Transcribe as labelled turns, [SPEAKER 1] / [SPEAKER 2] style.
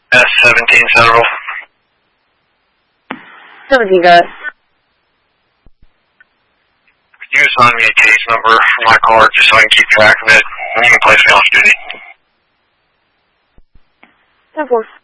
[SPEAKER 1] S17 Central.
[SPEAKER 2] 17, got it.
[SPEAKER 1] Could you assign me a case number for my card just so I can keep track of it? And you can place me off duty.
[SPEAKER 2] 10-4.